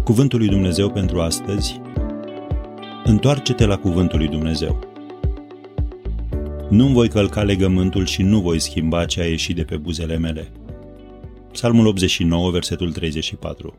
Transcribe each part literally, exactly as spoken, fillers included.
Cuvântul lui Dumnezeu pentru astăzi. Întoarce-te la Cuvântul lui Dumnezeu. Nu-mi voi călca legământul și nu voi schimba ce a ieșit de pe buzele mele. Psalmul optzeci și nouă, versetul treizeci și patru.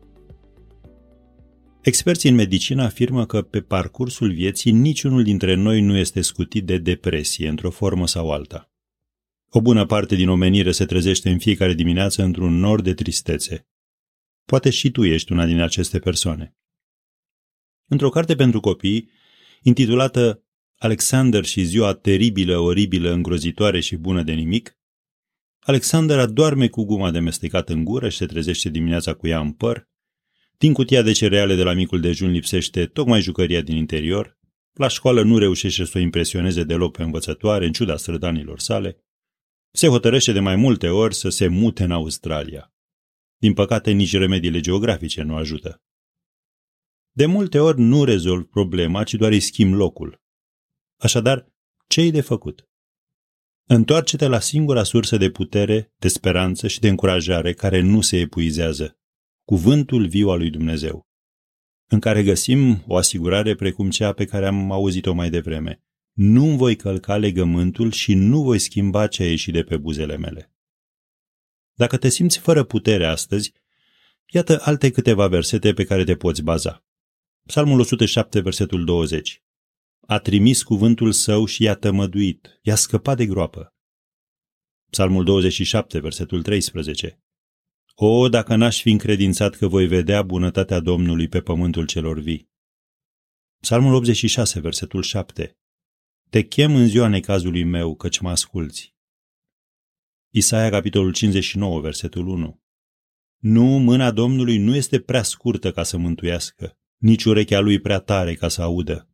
Experții în medicină afirmă că pe parcursul vieții niciunul dintre noi nu este scutit de depresie, într-o formă sau alta. O bună parte din omenire se trezește în fiecare dimineață într-un nor de tristețe. Poate și tu ești una din aceste persoane. Într-o carte pentru copii, intitulată Alexander și ziua teribilă, oribilă, îngrozitoare și bună de nimic, Alexander adorme cu guma de mestecat în gură și se trezește dimineața cu ea în păr. Din cutia de cereale de la micul dejun lipsește tocmai jucăria din interior. La școală nu reușește să o impresioneze deloc pe învățătoare, în ciuda strădanilor sale. Se hotărăște de mai multe ori să se mute în Australia. Din păcate, nici remediile geografice nu ajută. De multe ori nu rezolv problema, ci doar îi schimb locul. Așadar, ce-i de făcut? Întoarce-te la singura sursă de putere, de speranță și de încurajare care nu se epuizează, Cuvântul viu al lui Dumnezeu, în care găsim o asigurare precum cea pe care am auzit-o mai devreme. Nu voi călca legământul și nu voi schimba ce a ieșit de pe buzele mele. Dacă te simți fără putere astăzi, iată alte câteva versete pe care te poți baza. Psalmul o sută șapte, versetul douăzeci. A trimis cuvântul său și i-a tămăduit, i-a scăpat de groapă. Psalmul douăzeci și șapte, versetul treisprezece. O, dacă n-aș fi încredințat că voi vedea bunătatea Domnului pe pământul celor vii. Psalmul optzeci și șase, versetul șapte. Te chem în ziua necazului meu, căci mă asculți. Isaia, capitolul cincizeci și nouă, versetul unu. Nu, mâna Domnului nu este prea scurtă ca să mântuiască, nici urechea lui prea tare ca să audă.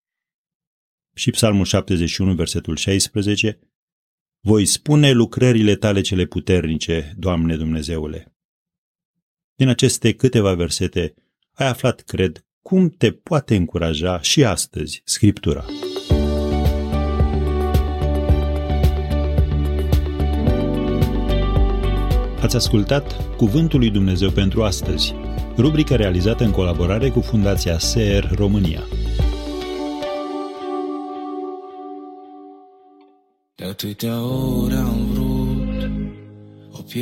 Și Psalmul șaptezeci și unu, versetul șaisprezece. Voi spune lucrările tale cele puternice, Doamne Dumnezeule. Din aceste câteva versete ai aflat, cred, cum te poate încuraja și astăzi Scriptura. Ați ascultat Cuvântul lui Dumnezeu pentru astăzi, rubrică realizată în colaborare cu Fundația S E R România. De atâtea ori am vrut